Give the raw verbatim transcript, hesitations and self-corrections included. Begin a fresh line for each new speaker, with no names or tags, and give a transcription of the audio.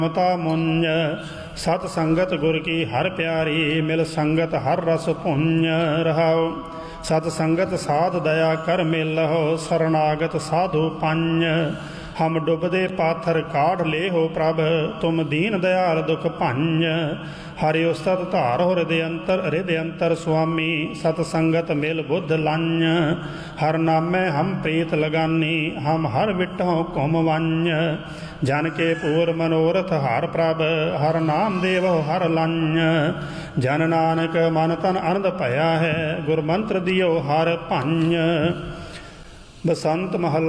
ਮਤਾ ਮੁੰਜ ਸਤ ਸੰਗਤ ਗੁਰ ਕੀ ਹਰ ਪਿਆਰੀ, ਮਿਲ ਸੰਗਤ ਹਰ ਰਸ ਪੁੰਜ ਰਹਾਉ। ਸਤ ਸੰਗਤ ਸਾਧ ਦਇਆ ਕਰ ਮਿਲਹੁ, ਸਰਨਾਗਤ ਸਾਧੂ ਪੰਜ। ਹਮ ਡੁੱਬਦੇ ਪਾਥਰ ਕਾਢ ਲੇਹੋ ਪ੍ਰਭ, ਤੁਮ ਦੀਨ ਦਿਆਲ ਦੁਖ ਭੰਜ। ਹਰਿ ਉਸਤਤ ਧਾਰ ਹੋ ਹਿਰਦੇ ਅੰਤਰ, ਹਿਰਦੇ ਅੰਤਰ ਸੁਆਮੀ। ਸਤ ਸੰਗਤ ਮਿਲ ਬੁੱਧ ਲੰਜ, ਹਰ ਨਾਮੈ ਹਮ ਪ੍ਰੀਤ ਲਗਾਨੀ। ਹਮ ਹਰ ਵਿਟਹੁ ਘੁਮ ਵੰਜ, ਜਨ ਕੇ ਪੂਰ ਮਨੋਰਥ ਹਰ ਪ੍ਰਭ। ਹਰ ਨਾਮ ਦੇਵਹੁ ਹਰ ਲੰਜ, ਜਨ ਨਾਨਕ ਮਨ ਤਨ ਆਨੰਦ ਭਇਆ ਹੈ। ਗੁਰ ਮੰਤਰ ਦਿਓ ਹਰ ਭੰਜ। ਬਸੰਤ ਮਹੱਲਾ